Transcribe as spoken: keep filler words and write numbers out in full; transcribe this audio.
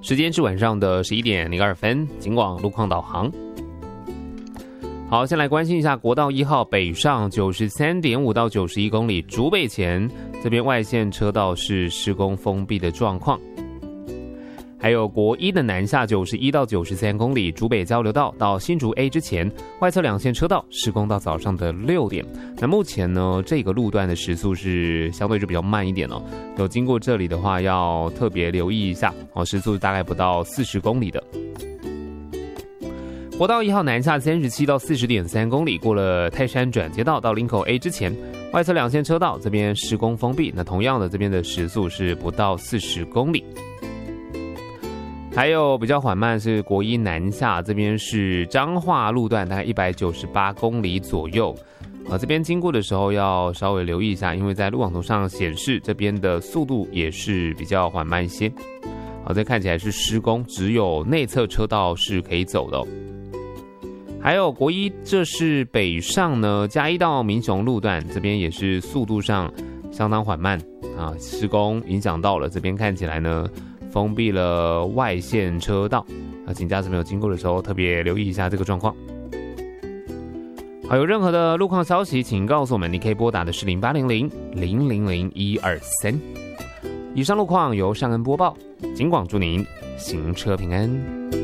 时间是晚上的十一点零二分，警广路况导航。好，先来关心一下国道一号北上九十三点五到九十一公里，竹北前这边外线车道是施工封闭的状况。还有国一的南下九十一到九十三公里，竹北交流道到新竹 A 之前，外侧两线车道施工到早上的六点。那目前呢，这个路段的时速是相对就比较慢一点哦。有经过这里的话，要特别留意一下哦，时速大概不到四十公里的。国道一号南下三十七到四十点三公里，过了泰山转接道到林口 A 之前，外侧两线车道这边施工封闭。那同样的，这边的时速是不到四十公里。还有比较缓慢是国一南下，这边是彰化路段，大概一百九十八公里左右。呃，这边经过的时候要稍微留意一下，因为在路网图上显示这边的速度也是比较缓慢一些。好，这看起来是施工，只有内侧车道是可以走的哦。还有国一，这是北上呢，嘉义到民雄路段，这边也是速度上相当缓慢啊，施工影响到了，这边看起来呢封闭了外线车道啊，请驾驶朋友经过的时候特别留意一下这个状况。好，有任何的路况消息，请告诉我们，你可以拨打的是零八零零零零零一二三。以上路况由尚恩播报，警广祝您行车平安。